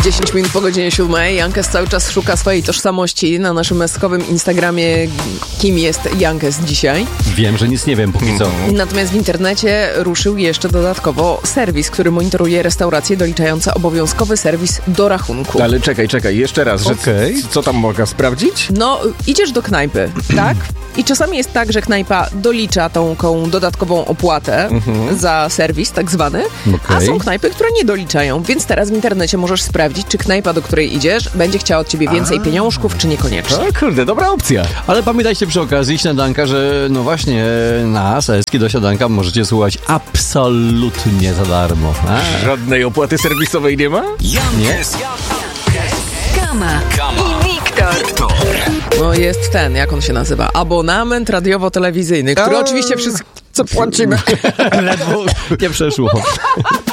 10 minut po godzinie 7. Jankes cały czas szuka swojej tożsamości na naszym meskowym Instagramie. Kim jest Jankes dzisiaj? Wiem, że nic nie wiem póki co. Natomiast w internecie ruszył jeszcze dodatkowo serwis, który monitoruje restauracje doliczające obowiązkowy serwis do rachunku. Ale czekaj, jeszcze raz, że Okej. co tam mogę sprawdzić? No, idziesz do knajpy, tak? I czasami jest tak, że knajpa dolicza tą dodatkową opłatę za serwis, tak zwany, a są knajpy, które nie doliczają, więc teraz w internecie możesz sprawdzić, czy knajpa, do której idziesz, będzie chciała od ciebie więcej pieniążków, czy niekoniecznie. O kurde, dobra opcja. Ale pamiętajcie przy okazji śniadanka, że no właśnie nas, Eski do śniadanka możecie słuchać absolutnie za darmo. Żadnej opłaty serwisowej nie ma? Jankes, Kama i Wiktor. No jest ten, jak on się nazywa? Abonament radiowo-telewizyjny, który oczywiście wszyscy płacimy. Ledwo nie przeszło.